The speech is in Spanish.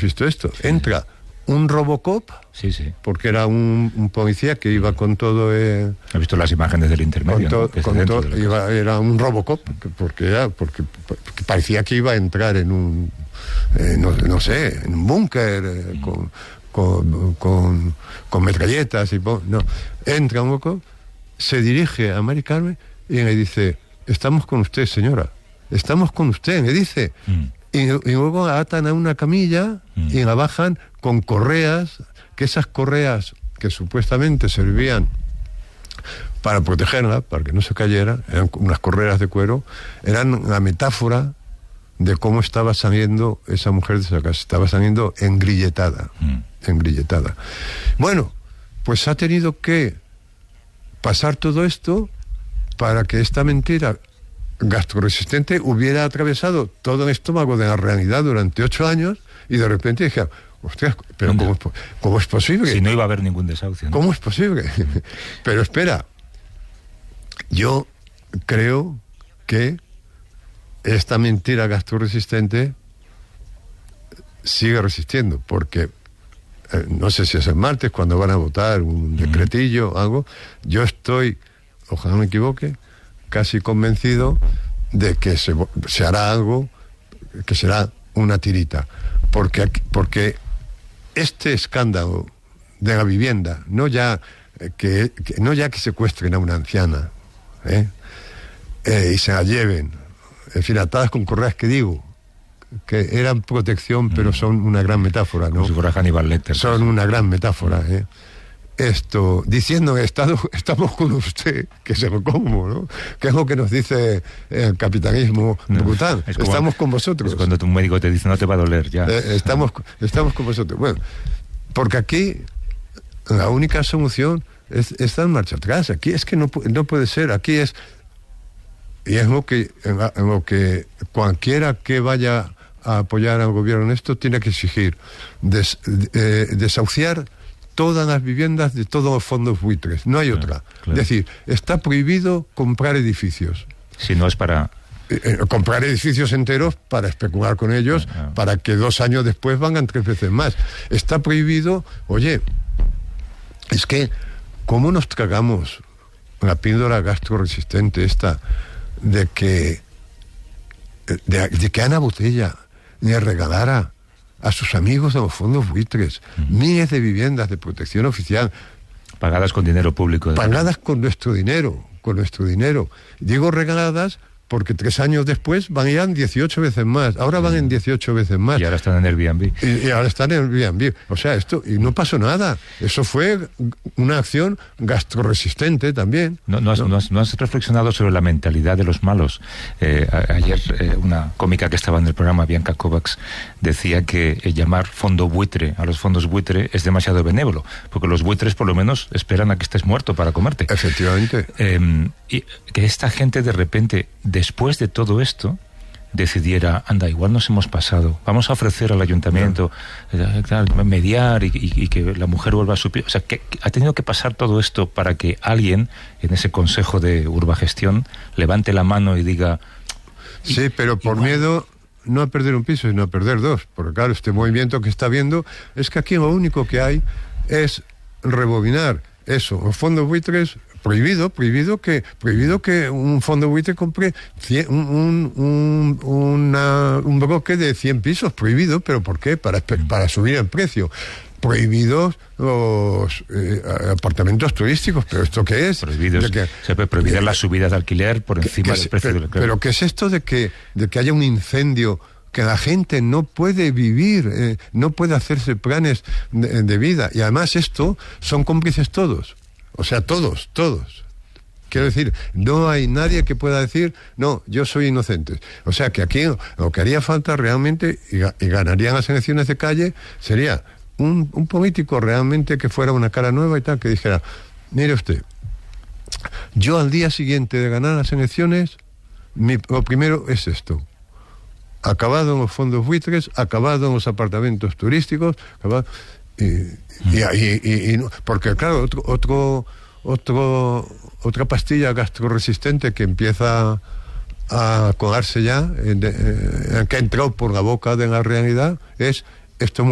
visto esto? Sí. Entra un Robocop, sí, porque era un policía que iba con todo... He visto las imágenes del intermedio. Era un Robocop, porque parecía que iba a entrar en un... no sé, en un búnker con metralletas y... No, entra un Robocop, se dirige a Mari Carmen y le dice: estamos con usted, señora, estamos con usted, me dice. Y luego la atan a una camilla y la bajan con correas, que esas correas que supuestamente servían para protegerla, para que no se cayera, eran unas correas de cuero, eran la metáfora de cómo estaba saliendo esa mujer de esa casa. Estaba saliendo engrilletada. Bueno, pues ha tenido que pasar todo esto para que esta mentira gastroresistente hubiera atravesado todo el estómago de la realidad durante 8 años y de repente dije: ostras, pero ¿cómo es posible? Si no iba a haber ningún desahucio, ¿no? ¿Cómo es posible? Pero espera, yo creo que esta mentira gastroresistente sigue resistiendo, porque no sé si es el martes cuando van a votar un decretillo, algo. Yo estoy, ojalá no me equivoque, casi convencido de que se hará algo que será una tirita, porque este escándalo de la vivienda, no ya que secuestren a una anciana y se la lleven, en fin, atadas con correas, que digo que eran protección, pero son una gran metáfora, ¿no? Como si fuera Hannibal Lecter. Son una gran metáfora, Esto, diciendo que estamos con usted, que se lo como, ¿no? Que es lo que nos dice el capitalismo brutal. Estamos con vosotros. Es cuando tu médico te dice: no te va a doler, ya. Estamos con vosotros. Bueno, porque aquí la única solución es dar marcha atrás. Aquí es que no puede ser. Aquí es... Y es lo que cualquiera que vaya a apoyar al gobierno en esto tiene que exigir: desahuciar todas las viviendas de todos los fondos buitres. No hay otra. Claro. Es decir, está prohibido comprar edificios. Si no es para... comprar edificios enteros para especular con ellos, para que 2 años después valgan 3 veces más. Está prohibido... Oye, es que ¿cómo nos tragamos la píldora gastroresistente esta de que Ana Botella le regalara a sus amigos de los fondos buitres miles de viviendas de protección oficial pagadas con dinero público, pagadas con nuestro dinero, digo regaladas porque 3 años después valían 18 veces más, ahora van en 18 veces más. Y ahora están en Airbnb. Y ahora están en Airbnb. O sea, esto, y no pasó nada. Eso fue una acción gastroresistente también. ¿No has reflexionado sobre la mentalidad de los malos? Ayer una cómica que estaba en el programa, Bianca Kovacs, decía que llamar fondo buitre a los fondos buitre es demasiado benévolo, porque los buitres por lo menos esperan a que estés muerto para comerte. Efectivamente. Y que esta gente de repente, después de todo esto, decidiera: anda, igual nos hemos pasado, vamos a ofrecer al ayuntamiento mediar y que la mujer vuelva a su pie. O sea, que ha tenido que pasar todo esto para que alguien en ese consejo de urbagestión levante la mano y diga... Sí, pero por miedo no a perder un piso, sino a perder 2, porque claro, este movimiento que está viendo es que aquí lo único que hay es rebobinar eso, los fondos buitres. Prohibido que un fondo buitre compre un bloque de 100 pisos, prohibido. ¿Pero por qué? Para subir el precio. Prohibidos los apartamentos turísticos. ¿Pero esto qué es? Se puede prohibir las subidas de alquiler por encima del precio del alquiler. ¿Pero qué es esto de que haya un incendio, que la gente no puede vivir, no puede hacerse planes de vida? Y además esto son cómplices todos. O sea, todos. Quiero decir, no hay nadie que pueda decir: no, yo soy inocente. O sea, que aquí lo que haría falta realmente, y ganarían las elecciones de calle, sería un político realmente que fuera una cara nueva y tal, que dijera: mire usted, yo al día siguiente de ganar las elecciones, lo primero es esto: acabado en los fondos buitres, acabado en los apartamentos turísticos, acabado... Y porque claro, otra pastilla gastroresistente que empieza a colarse ya, que ha entrado por la boca de la realidad, es esto.